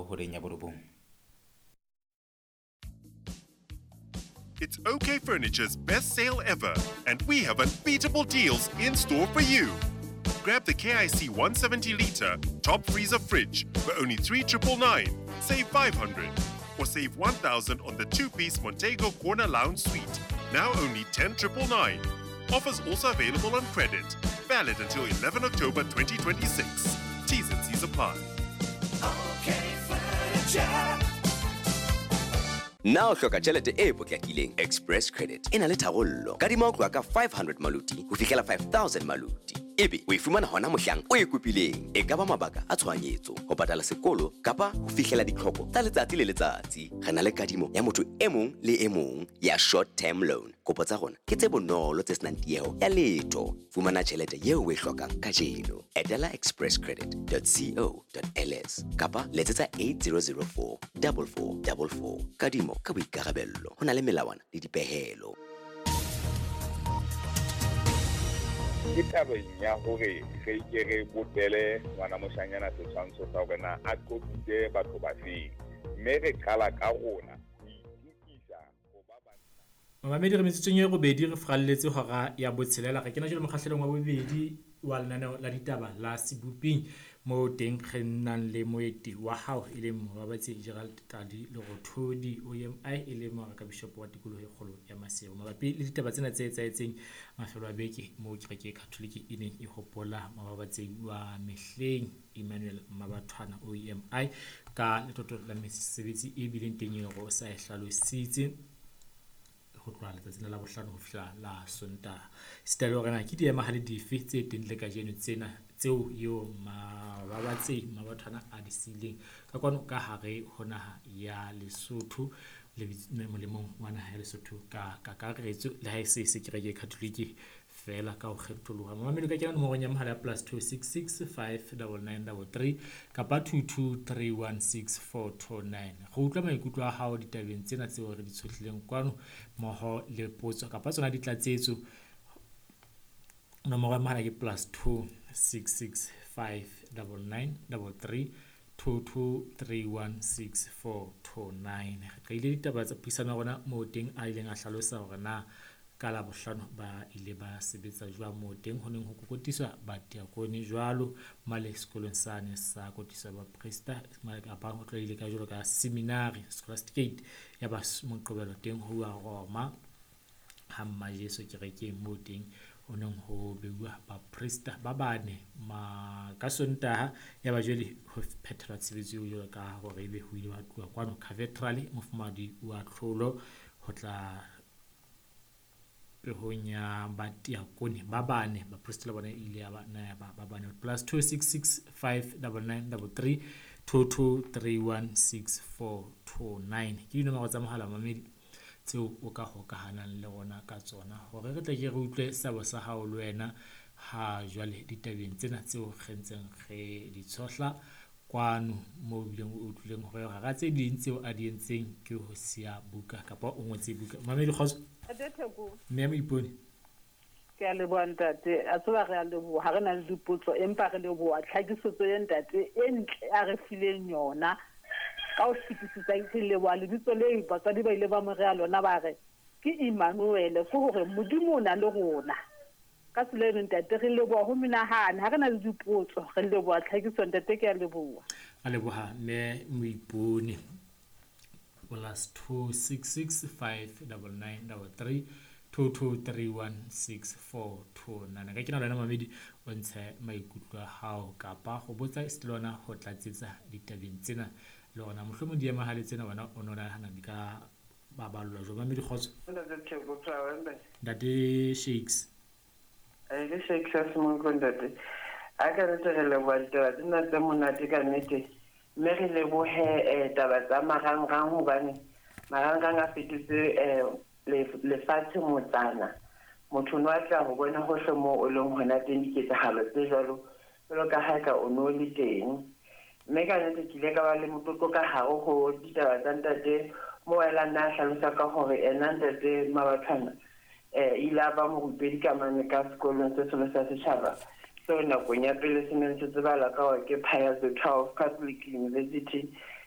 horeng ya borobong. It's OK Furniture's best sale ever, and we have unbeatable deals in store for you. Grab the KIC 170-litre top freezer fridge for only $3,999. Save $500, or save $1,000 on the 2-piece Montego Corner Lounge Suite. Now only $10,999. Offers also available on credit. Valid until 11 October 2026. T's and C's apply. OK Furniture. Now hloka tšhelete e potlakileng. Express Credit ena le tharollo. Kadima ho tloha ka 500 maluti ho fihlela 5,000 maluti. Ebe o e fumana hona mohlang o e kopileng. E ka ba mabaka a tshohanyetso, ho patala sekolo kapa ho fihlela ditlhoko tsa letsatsi le letsatsi. Re na le kadimo ya motho e mong le e mong ya short term loan. Kopo tsa rona ke tse bonolo tse senang tieho ya letho. Fumana tjhelete yeo o e hlokang kajeno. Etela expresscredit.co.ls kapa letsetsa 8004 4444. Kadimo ka boikarabello. Ho na le melawana le dipehelo. Ke tabeng ya hore re ke re botele ngwana moshanyana setshwantsho sa hore na a qopile batho ba feng, mme re qala ka rona ikisa go ba bana. Mamedi re metsetsong e robedi re fralletse hora ya botshelela re kena jole mokgahlelong wa bobedi wa lenaneo la ditaba la Seboping mo teng re nnang le moeti wa hao e leng Mobabatsi Gerald Tadi le Rothodi OMI e leng Morekabishopo wa tikoloho e kgolo ya Masego mabapi le ditaba tsena tse etsaetseng mafelo a beke mo kereke Catholic e neng e hopola Mobabatsi wa mehleng Emmanuel Mabathwana OMI ka letoto la mesebetsi e bileng teng e go sa e hlalositse ho tloha letsatsing la bohlano ho fihla la Sontaha. Sitale hore na ke di mahale dife tse teng le kajeno tsena tseo yo Mabathwana a di sileng ka kwano ka hare ho naha ya Lesotho le molemong wa naha ya Lesotho ka kakaretso le ha e se kereke Catholic fela ka ho kgetholloha. Mamelo ka kena nomoro ya mohala ya +266 59933 kapa 22316429. Go utlwa maikutlo a hao ditabeng tsena tseo re di tshohlileng kwano moho le potso kapa tsona ditlatsetso. Nomoro ya mohala ke +266 59933 22316429. Ka ile ditaba tsa puisano rona mo teng a ileng a hlalosa hore na ka la bohlano ba ile ba sebetsa jwa mo teng ho neng ho kokotiswa badiakone jwalo male sekolong sane sa kotiswa ba priester kapa ho tlile ka jwalo ka seminary scholasticate ya ba moqobelo teng ho wa Roma ha mmajeso kereke mo teng ho neng ho bewa ba priester ba bane ka Sontaha ya ba jwale ho phethelwa tshebetso yo ka hore ebe ho ile wa tloha kwano cathedral mofumadi wa tlholo ho tla pehonya badiakone ba bane ba priester le bona ile ya ba na ba bane +266 59933 22316429 ke dinomoro tsa mohala mamedi tseo o ka hokahanang le rona ka tsona hore re tle ke re utlwe sabo sa hao le wena ha jwale ditabeng tsena tseo kgentseng re di tshohla kwano mo bileng o utlwileng hore ga tse ding tseo a di entseng ke ho sia buka kapa o ngotse buka mamedi kgotso mme mo ipone ke a leboha ntate a tsoba re a leboha ha re na le dipotso empa re leboha tlhakisetso ya ntate e ntle a re fileng yona ka o fitisitsa ke leboha le ditso le batswadi ba ile ba mo rea lona ba re ke Emmanuel go hore modimo o na le rona ka tsela e ntate re leboha ho menahane ha re na le dipotso re leboha tlhakisetso ntate ke a leboha me mo ipone +266 59933 22316429 ka kena lona mamedi o ntshe maikutlo a hao kapa go botsa istlona ho tlatsetsa ditabeng tsena le ona mohlomong di emahale tsena wena o nona hana di ka babalwa jo mamedi khotso date shakes le shakes a mo kondate a ka re tsela walta dina tsa monate ka nnete mme re lebohe taba tsa marangrang hobane marangrang a fetise le fatshe motsana motho no a tla go bona go hlomo o leng hona teng diketsahalo tse jalo lo ka ha ka o no le teng mme ka nnete ke ile ka ba le mototlo ka hare go ditaba tsa ntate mo ela nna hlalosa ka hore ena ntate Mabathwana ile ba mo rupedi ka mane ka sekolong se selo sa setšhaba so nakong ya pele se ne se tsebala ka ke Pius XII Catholic University